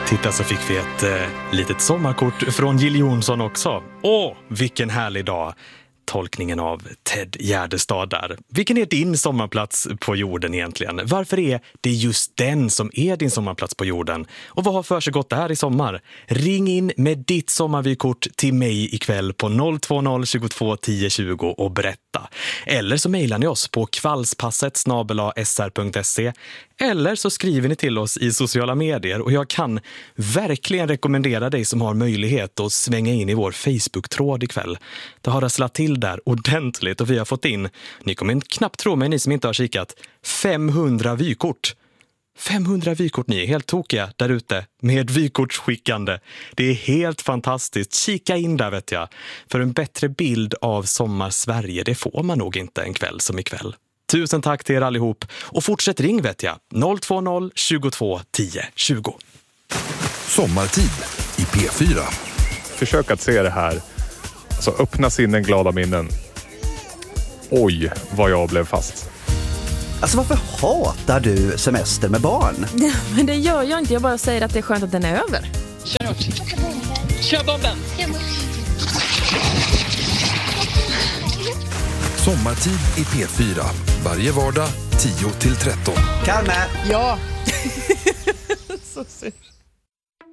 Titta, så fick vi ett litet sommarkort från Jill Johnson också. Åh, vilken härlig dag! Tolkningen av Ted Gärdestad där. Vilken är din sommarplats på jorden egentligen? Varför är det just den som är din sommarplats på jorden? Och vad har för sig gått där i sommar? Ring in med ditt sommarvykort till mig ikväll på 020 22 10 20 och berätta. Eller så mejlar ni oss på kvällspasset@sr.se. Eller så skriver ni till oss i sociala medier, och jag kan verkligen rekommendera dig som har möjlighet att svänga in i vår Facebook-tråd ikväll. Det har rasslat till där ordentligt och vi har fått in, ni kommer knappt tro mig ni som inte har kikat, 500 vykort. 500 vykort, ni är helt tokiga där ute med vykortsskickande. Det är helt fantastiskt. Kika in där, vet jag. För en bättre bild av sommar-Sverige, det får man nog inte en kväll som ikväll. Tusen tack till er allihop. Och fortsätt ring, vet jag. 020 22 10 20. Sommartid i P4. Försök att se det här. Så öppna sinnen, glada minnen. Oj, vad jag blev fast. Alltså, varför hatar du semester med barn? Ja, men det gör jag inte. Jag bara säger att det är skönt att den är över. Kör hårt. Kör bomben. Sommartid i P4. Varje vardag 10-13. Kalme! Ja. Så synd.